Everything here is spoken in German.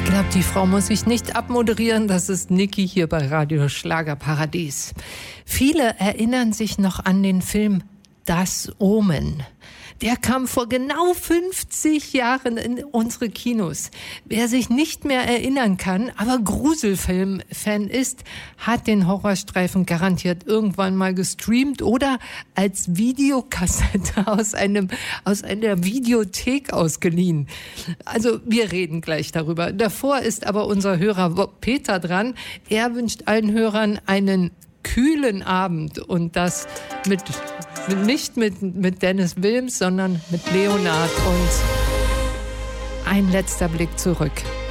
Ich glaube, die Frau muss sich nicht abmoderieren. Das ist Niki hier bei Radio Schlagerparadies. Viele erinnern sich noch an den Film Das Omen. Der kam vor genau 50 Jahren in unsere Kinos. Wer sich nicht mehr erinnern kann, aber Gruselfilm-Fan ist, hat den Horrorstreifen garantiert irgendwann mal gestreamt oder als Videokassette aus einer Videothek ausgeliehen. Also wir reden gleich darüber. Davor ist aber unser Hörer Peter dran. Er wünscht allen Hörern einen kühlen Abend und das nicht mit Dennis Wilms, sondern mit Leonard und ein letzter Blick zurück.